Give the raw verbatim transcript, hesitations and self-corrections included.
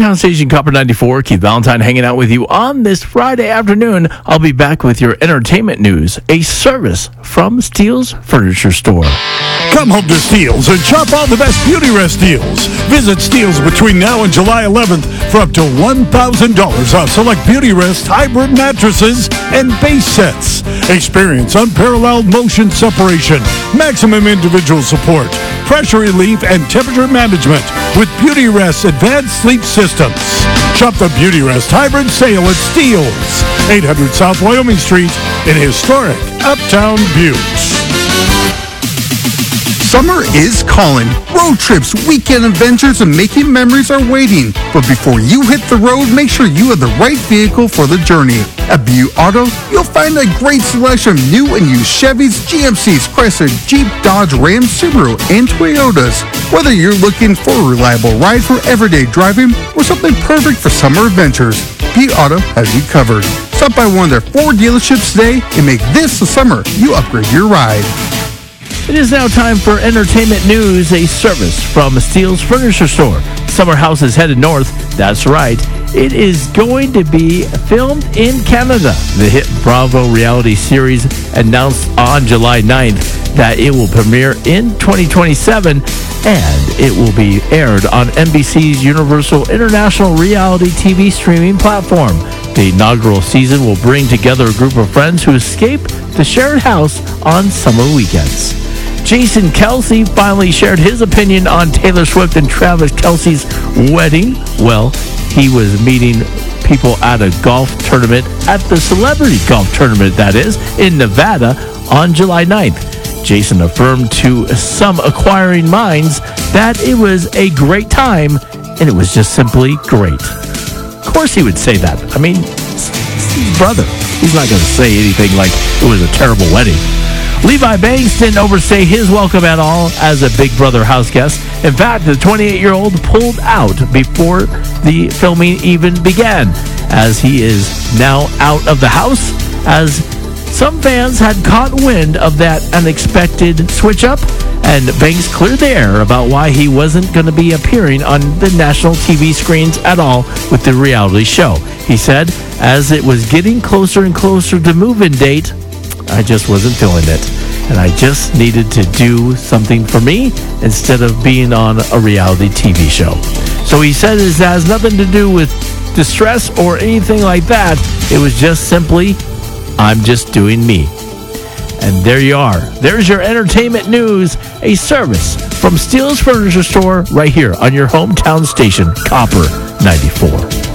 hometown station, Copper ninety-four. Keith Valentine hanging out with you on this Friday afternoon. I'll be back with your entertainment news, a service from Steele's Furniture Store. Come home to Steele's and shop all the best beauty rest deals. Visit Steele's between now and July eleventh for up to one thousand dollars off select beauty rest hybrid mattresses and base sets. Experience unparalleled motion separation, maximum individual support, pressure relief, and temperature management with Beauty Rest Advanced Sleep Systems. Shop the Beauty Rest Hybrid Sale at Steele's, eight hundred South Wyoming Street in historic Uptown Butte. Summer is calling. Road trips, weekend adventures, and making memories are waiting. But before you hit the road, make sure you have the right vehicle for the journey. At Butte Auto, you'll find a great selection of new and used Chevys, G M Cs, Chrysler, Jeep, Dodge, Ram, Subaru, and Toyotas. Whether you're looking for a reliable ride for everyday driving or something perfect for summer adventures, Butte Auto has you covered. Stop by one of their four dealerships today and make this the summer you upgrade your ride. It is now time for entertainment news, a service from Steele's Furniture Store. Summer House is headed north. That's right. It is going to be filmed in Canada. The hit Bravo reality series announced on July ninth that it will premiere in twenty twenty-seven and it will be aired on N B C's Universal International Reality T V streaming platform. The inaugural season will bring together a group of friends who escape the shared house on summer weekends. Jason Kelce finally shared his opinion on Taylor Swift and Travis Kelce's wedding. Well, he was meeting people at a golf tournament, at the celebrity golf tournament, that is, in Nevada on July ninth. Jason affirmed to some acquiring minds that it was a great time, and it was just simply great. Of course he would say that. I mean, it's his brother. He's not going to say anything like it was a terrible wedding. Levi Banks didn't overstay his welcome at all as a Big Brother house guest. In fact, the twenty-eight-year-old pulled out before the filming even began, as he is now out of the house, as some fans had caught wind of that unexpected switch-up, and Banks cleared the air about why he wasn't going to be appearing on the national T V screens at all with the reality show. He said, as it was getting closer and closer to move-in date, I just wasn't feeling it. And I just needed to do something for me instead of being on a reality T V show. So he said it has nothing to do with distress or anything like that. It was just simply, I'm just doing me. And there you are. There's your entertainment news, a service from Steele's Furniture Store right here on your hometown station, Copper ninety-four.